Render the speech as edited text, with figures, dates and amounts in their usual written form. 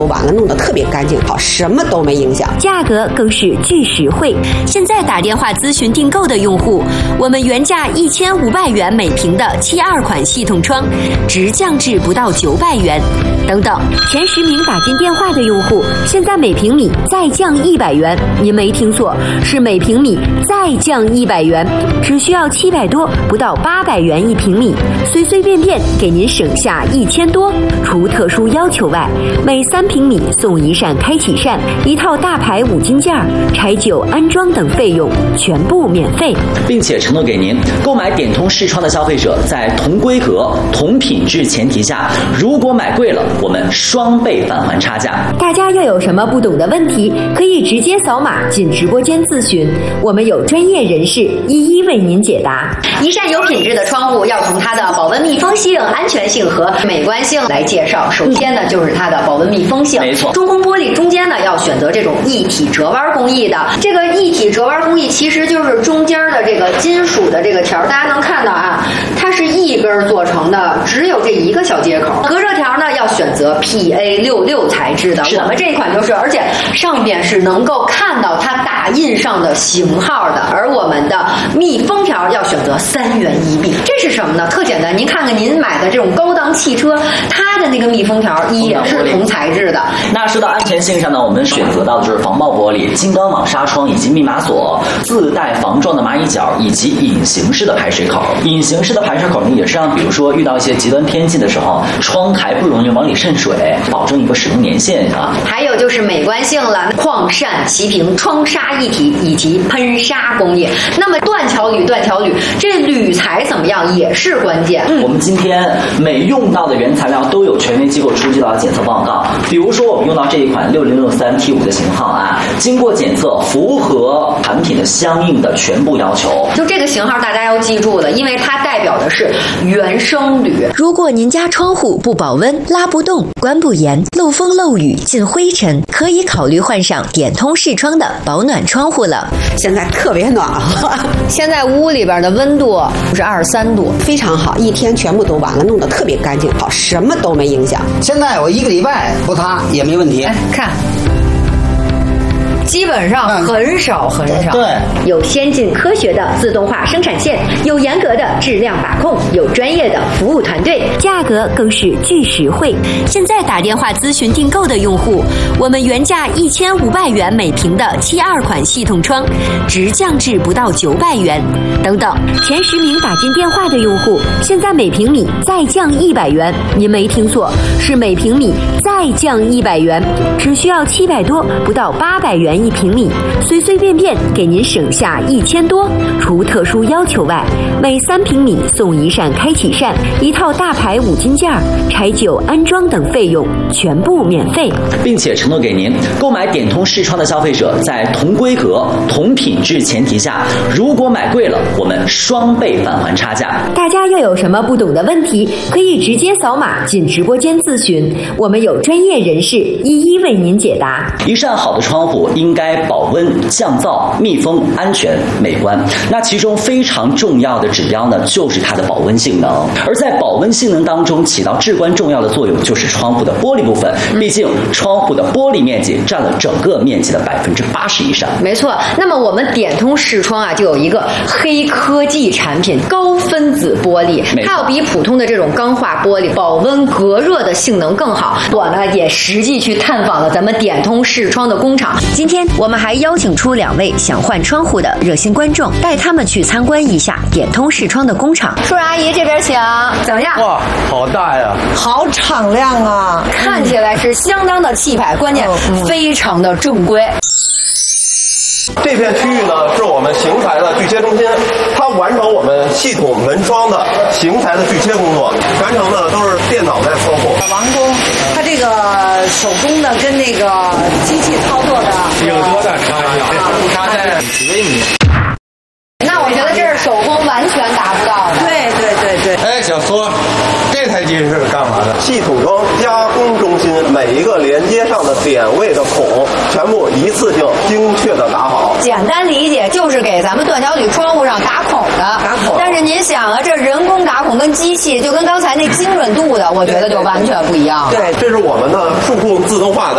完了弄得特别干净，好，什么都没影响， 价格更是巨实惠。现在打电话咨询订购的用户，我们原价1500元每平的72款系统窗，直降至不到900元。等等，前10名打进电话的用户，现在每平米再降100元。您没听错，是每平米再降100元，只需要700多，不到800元一平米，随随便便给您省下1000多。除特殊要求外，每3平米送1扇开启扇、1套大牌5金件、拆旧安装等费用全部免费， 并且承诺给您购买点通视窗的消费者，在同规格、同品质前提下，如果买贵了，我们双倍返还差价。 大家要有什么不懂的问题，可以直接扫码进直播间咨询，我们有专业人士一一为您解答。一扇有品质的窗户要从它的保温密封性、安全性和美观性来介绍。首先呢，就是它的保温密封性。 没错， 中空玻璃中间呢要选择这种一体折弯工艺的。这个一体折弯工艺其实就是中间的这个金属的这个条，大家能看到啊，它是一根做成的，只有这一个小接口。隔热条呢要选择 PA66 材质的，我们这一款就是，而且上边是能够看到它打印上的型号的。而我们的密封条要选择3元1密，这是什么呢？特简单，您看看您买的这种高档汽车，它的那个密封条也是同材质的。 那说到安全性上呢，我们选择到的就是防爆玻璃、金刚网纱窗以及密码锁，自带防撞的蚂蚁脚以及隐形式的排水口。隐形式的排水口呢，也是让比如说遇到一些极端天气的时候，窗台不容易往里渗水，保证一个使用年限啊。 还有就是美观性了，框扇齐平、窗纱一体以及喷砂工艺。那么断桥铝，这铝材怎么样也是关键。 我们今天每用到的原材料都有权威机构出具到检测报告。比如说我们用到这一款6063 T5 的型号啊，经过检测符合产品的相应的全部要求。 就这个型号大家要记住了，因为它代表的是原生铝。如果您家窗户不保温、拉不动、关不严、漏风漏雨、进灰尘，可以考虑换上点通视窗的保暖窗户了。 现在特别暖和， 现在屋里边的温度是23度， 非常好，一天全部都完了，弄得特别干净，好，什么都没影响。 现在我1个礼拜不擦也没问题。 看。基本上很少。 对， 有先进科学的自动化生产线，有严格的质量把控，有专业的服务团队，价格更是巨实惠。现在打电话咨询订购的用户，我们原价1500元每平的72款系统窗，直降至不到900元。等等，前10名打进电话的用户，现在每平米再降100元。您没听错，是每平米再降100元，只需要700多，不到800元一平米，随随便便给您省下1000多。除特殊要求外，每3平米送1扇开启扇、1套大牌5金件、拆旧安装等费用全部免费， 并且承诺给您购买点通视窗的消费者，在同规格、同品质前提下，如果买贵了，我们双倍返还差价。 大家要有什么不懂的问题，可以直接扫码进直播间咨询，我们有专业人士一一为您解答。 一扇好的窗户应该保温、降噪、密封、安全、美观。那其中非常重要的指标呢，就是它的保温性能。而在保温性能当中起到至关重要的作用，就是窗户的玻璃部分。毕竟窗户的玻璃面积占了整个面积的80%以上。 没错。那么我们点通视窗啊，就有一个黑科技产品——高分子玻璃，它要比普通的这种钢化玻璃保温隔热的性能更好。我呢也实际去探访了咱们点通视窗的工厂。今天我们还邀请出2位想换窗户的热心观众，带他们去参观一下点通视窗的工厂。叔叔阿姨这边请，怎么样？ 哇，好大呀， 好敞亮啊， 看起来是相当的气派，关键非常的正规。 这片区域呢是我们型材的锯切中心，它完成我们系统门窗的型材的锯切工作，全程呢都是电脑在操作。 王工，它这个手工的跟那个机器操作的有多大差异？差在几微米。 那我觉得这是手工完全达不到的。 对。 哎，小苏，这台机是干嘛的？系统窗加工中心，每一个连接上的点位的孔，全部一次性精确的打好。 简单理解就是给咱们断桥铝窗户上打孔的。 打孔。 但是您想啊，这人工打孔跟机器，就跟刚才那精准度的，我觉得就完全不一样了。 对， 这是我们的数控自动化的